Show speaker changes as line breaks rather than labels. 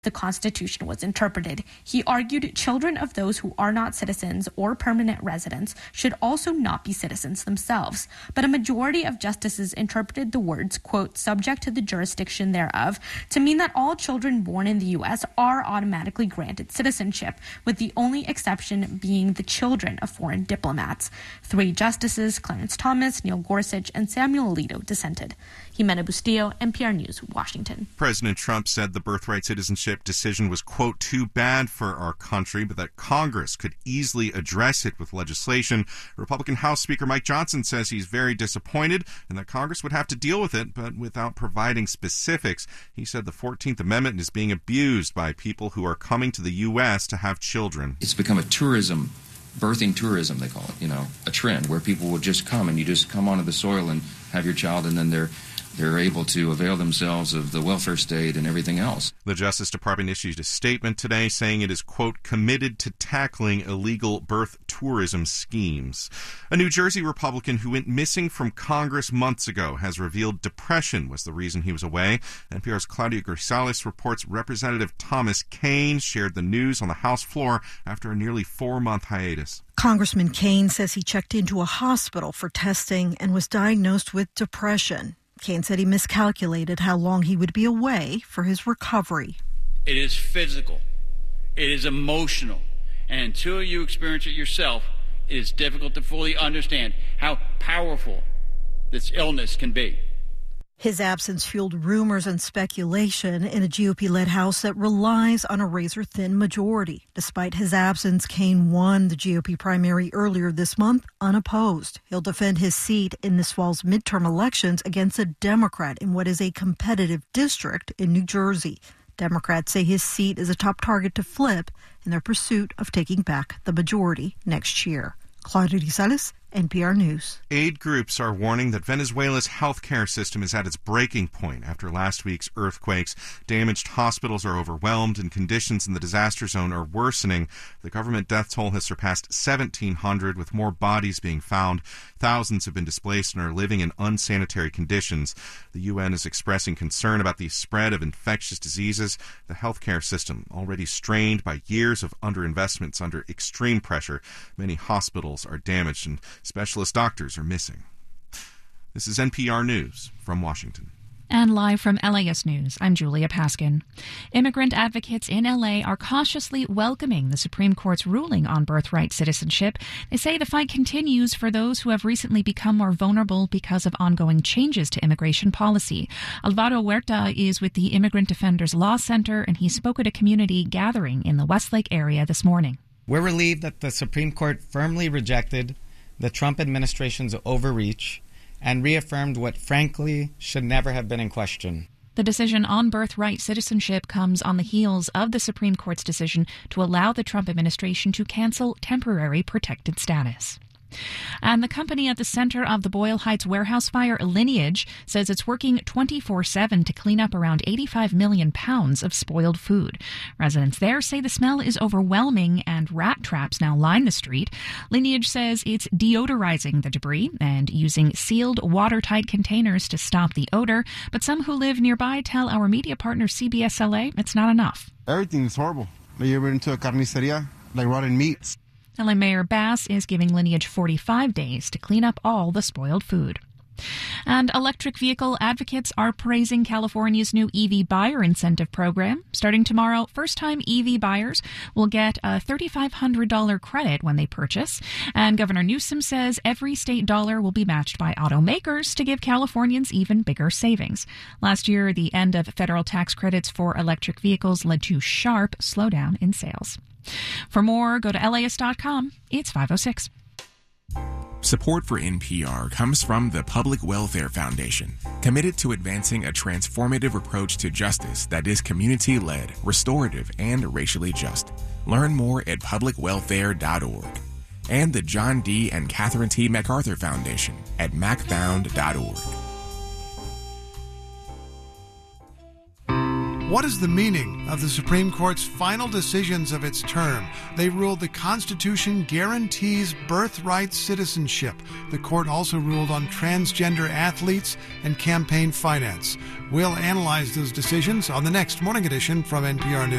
the Constitution was interpreted. He argued children of those who are not citizens or permanent residents should also not be citizens themselves. But a majority of justices interpreted the words, quote, subject to the jurisdiction thereof, to mean that all children born in the U.S. are automatically granted citizenship, with the only exception being the children of foreign diplomats. 3 justices, Clarence Thomas, Neil Gorsuch, and Samuel Alito, dissented. Jimena Bustillo, NPR News, Washington.
President Trump said the birthright citizenship decision was, quote, too bad for our country, but that Congress could easily address it with legislation. Republican House Speaker Mike Johnson says he's very disappointed and that Congress would have to deal with it, but without providing specifics. He said the 14th Amendment is being abused by people who are coming to the U.S. to have children.
It's become a birthing tourism, they call it, a trend where people will just come and you just come onto the soil and have your child, and then they're able to avail themselves of the welfare state and everything else.
The Justice Department issued a statement today saying it is, quote, committed to tackling illegal birth tourism schemes. A New Jersey Republican who went missing from Congress months ago has revealed depression was the reason he was away. NPR's Claudia Grisales reports Representative Thomas Kean shared the news on the House floor after a nearly 4-month hiatus.
Congressman Kean says he checked into a hospital for testing and was diagnosed with depression. Kean said he miscalculated how long he would be away for his recovery.
It is physical. It is emotional. And until you experience it yourself, it is difficult to fully understand how powerful this illness can be.
His absence fueled rumors and speculation in a GOP-led House that relies on a razor-thin majority. Despite his absence, Kean won the GOP primary earlier this month unopposed. He'll defend his seat in this fall's midterm elections against a Democrat in what is a competitive district in New Jersey. Democrats say his seat is a top target to flip in their pursuit of taking back the majority next year. Claudia Grisales, NPR News.
Aid groups are warning that Venezuela's healthcare system is at its breaking point after last week's earthquakes. Damaged hospitals are overwhelmed and conditions in the disaster zone are worsening. The government death toll has surpassed 1,700, with more bodies being found. Thousands have been displaced and are living in unsanitary conditions. The UN is expressing concern about the spread of infectious diseases. The healthcare system, already strained by years of underinvestments under extreme pressure. Many hospitals are damaged and specialist doctors are missing. This is NPR News from Washington.
And live from LAist News, I'm Julia Paskin. Immigrant advocates in LA are cautiously welcoming the Supreme Court's ruling on birthright citizenship. They say the fight continues for those who have recently become more vulnerable because of ongoing changes to immigration policy. Alvaro Huerta is with the Immigrant Defenders Law Center, and he spoke at a community gathering in the Westlake area this morning.
We're relieved that the Supreme Court firmly rejected the Trump administration's overreach and reaffirmed what, frankly, should never have been in question.
The decision on birthright citizenship comes on the heels of the Supreme Court's decision to allow the Trump administration to cancel temporary protected status. And the company at the center of the Boyle Heights warehouse fire, Lineage, says it's working 24/7 to clean up around 85 million pounds of spoiled food. Residents there say the smell is overwhelming and rat traps now line the street. Lineage says it's deodorizing the debris and using sealed, watertight containers to stop the odor. But some who live nearby tell our media partner CBS LA it's not enough.
Everything is horrible. You ever into a carniceria, like rotten meat?
LA Mayor Bass is giving Lineage 45 days to clean up all the spoiled food. And electric vehicle advocates are praising California's new EV buyer incentive program. Starting tomorrow, first-time EV buyers will get a $3,500 credit when they purchase. And Governor Newsom says every state dollar will be matched by automakers to give Californians even bigger savings. Last year, the end of federal tax credits for electric vehicles led to sharp slowdown in sales. For more, go to LAist.com. It's 5:06.
Support for NPR comes from the Public Welfare Foundation, committed to advancing a transformative approach to justice that is community-led, restorative, and racially just. Learn more at publicwelfare.org. And the John D. and Catherine T. MacArthur Foundation at macfound.org.
What is the meaning of the Supreme Court's final decisions of its term? They ruled the Constitution guarantees birthright citizenship. The court also ruled on transgender athletes and campaign finance. We'll analyze those decisions on the next Morning Edition from NPR News.